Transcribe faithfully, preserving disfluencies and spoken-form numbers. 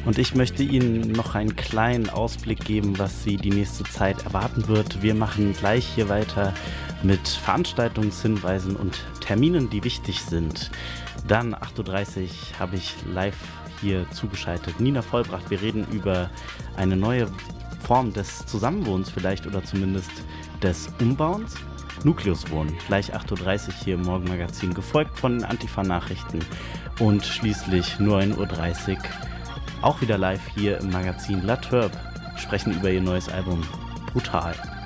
Und ich möchte Ihnen noch einen kleinen Ausblick geben, was Sie die nächste Zeit erwarten wird. Wir machen gleich hier weiter mit Veranstaltungshinweisen und Terminen, die wichtig sind. Dann acht Uhr dreißig habe ich live hier zugeschaltet Nina Vollbracht. Wir reden über eine neue Form des Zusammenwohnens vielleicht oder zumindest des Umbauens. Nukleuswohnen, gleich acht Uhr dreißig hier im Morgenmagazin, gefolgt von den Antifa-Nachrichten und schließlich neun Uhr dreißig auch wieder live hier im Magazin La Turb, sprechen über ihr neues Album Brutal.